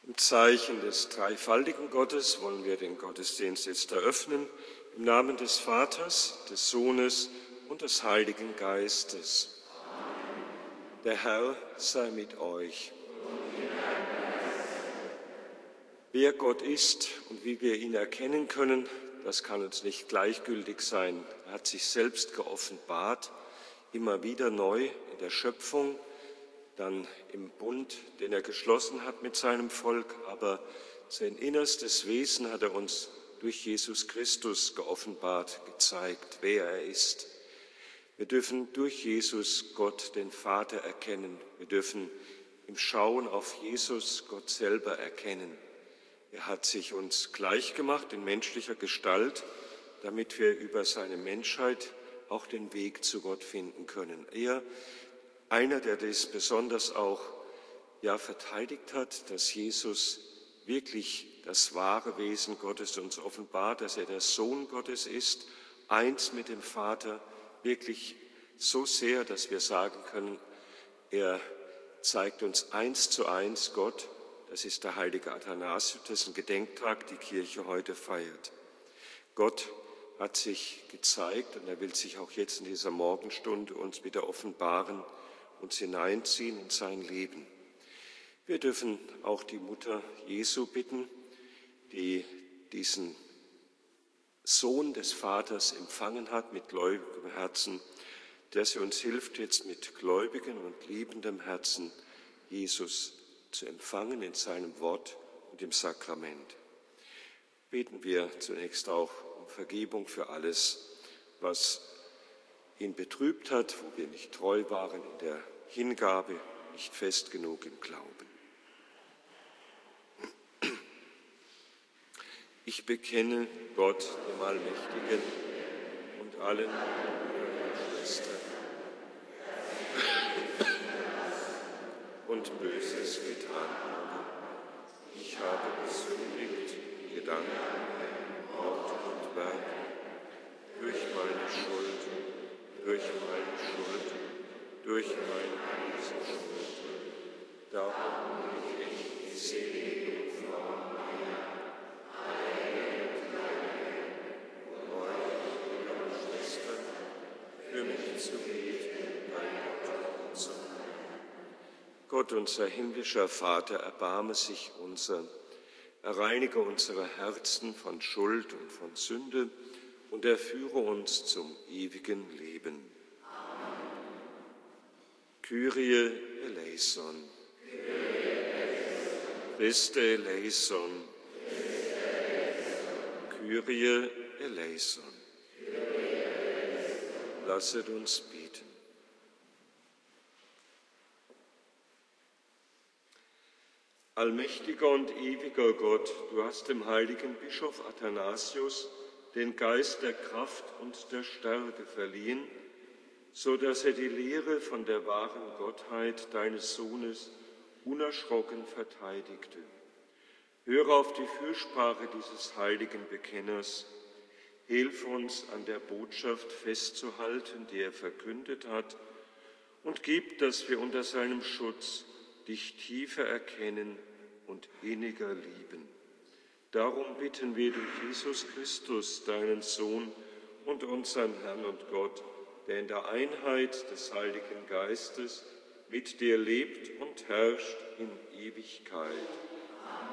Im Zeichen des dreifaltigen Gottes wollen wir den Gottesdienst jetzt eröffnen. Im Namen des Vaters, des Sohnes und des Heiligen Geistes. Der Herr sei mit euch. Wer Gott ist und wie wir ihn erkennen können, das kann uns nicht gleichgültig sein. Er hat sich selbst geoffenbart, immer wieder neu in der Schöpfung, dann im Bund, den er geschlossen hat mit seinem Volk, aber sein innerstes Wesen hat er uns durch Jesus Christus geoffenbart, gezeigt, wer er ist. Wir dürfen durch Jesus Gott, den Vater, erkennen. Wir dürfen im Schauen auf Jesus Gott selber erkennen. Er hat sich uns gleich gemacht in menschlicher Gestalt, damit wir über seine Menschheit auch den Weg zu Gott finden können. Einer, der das besonders auch verteidigt hat, dass Jesus wirklich das wahre Wesen Gottes uns offenbart, dass er der Sohn Gottes ist, eins mit dem Vater, wirklich so sehr, dass wir sagen können, er zeigt uns 1:1 Gott. Das ist der heilige Athanasius, dessen Gedenktag die Kirche heute feiert. Gott hat sich gezeigt und er will sich auch jetzt in dieser Morgenstunde uns wieder offenbaren, uns hineinziehen in sein Leben. Wir dürfen auch die Mutter Jesu bitten, die diesen Sohn des Vaters empfangen hat mit gläubigem Herzen, dass sie uns hilft, jetzt mit gläubigem und liebendem Herzen Jesus zu empfangen in seinem Wort und im Sakrament. Beten wir zunächst auch um Vergebung für alles, was ihn betrübt hat, wo wir nicht treu waren in der Hingabe, nicht fest genug im Glauben. Ich bekenne Gott, dem Allmächtigen, und allen Brüdern und Schwestern und Böses getan habe. Ich habe gesündigt, Gedanken, Wort und Werk, durch meine Schuld, durch meine böse Schuld. Darum bitte ich die seligen Frauen, Brüder und Schwestern, für mich zu beten bei Gott und so. Gott, unser himmlischer Vater, erbarme sich unser, reinige unsere Herzen von Schuld und von Sünde und erführe uns zum ewigen Leben. Kyrie eleison. Christe eleison. Kyrie eleison. Lasset uns beten. Allmächtiger und ewiger Gott, du hast dem heiligen Bischof Athanasius den Geist der Kraft und der Stärke verliehen, so dass er die Lehre von der wahren Gottheit deines Sohnes unerschrocken verteidigte. Höre auf die Fürsprache dieses heiligen Bekenners, hilf uns an der Botschaft festzuhalten, die er verkündet hat, und gib, dass wir unter seinem Schutz dich tiefer erkennen und inniger lieben. Darum bitten wir durch Jesus Christus, deinen Sohn und unseren Herrn und Gott, der in der Einheit des Heiligen Geistes mit dir lebt und herrscht in Ewigkeit.